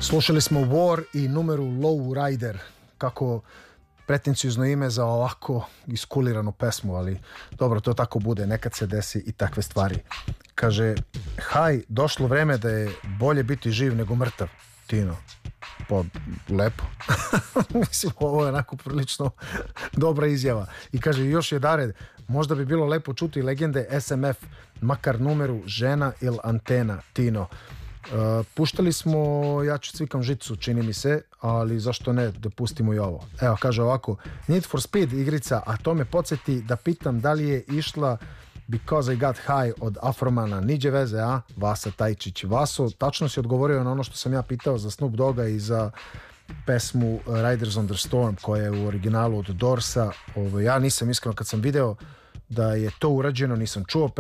Slušali smo War i numeru Low Rider, kako pretencijuzno ime za ovako iskuliranu pesmu, ali dobro, to tako bude, nekad se desi i takve stvari. Kaže, haj, došlo vreme da je bolje biti živ nego mrtav, Tino. Pa, lepo. Mislim, ovo je onako prilično dobra izjava. I kaže, još je dared, možda bi bilo lepo čuti legende SMF, makar numeru Žena ili Antena, Tino. Puštali smo Ja ću cvikam žicu, čini mi se, ali zašto ne, da pustimo i ovo. Evo, kaže ovako, Need for Speed igrica, a to me podsjeti da pitam da li je išla Because I Got High od Afromana. Niđe veze, a? Vasa Tajčić. Vaso, tačno si odgovorio na ono što sam ja pitao za Snoop Dogga i za pesmu Riders on the Storm, koja je u originalu od Dorsa. Ja nisam, iskreno, kad sam video da je to urađeno, nisam čuo